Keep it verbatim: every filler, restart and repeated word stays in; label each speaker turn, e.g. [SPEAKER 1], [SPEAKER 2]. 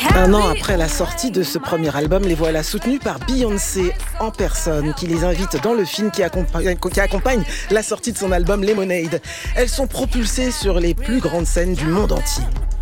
[SPEAKER 1] Un an après la sortie de ce premier album, les voilà soutenues par Beyoncé en personne, qui les invite dans le film qui accompagne, qui accompagne la sortie de son album Lemonade. Elles sont propulsées sur les plus grandes scènes du monde entier.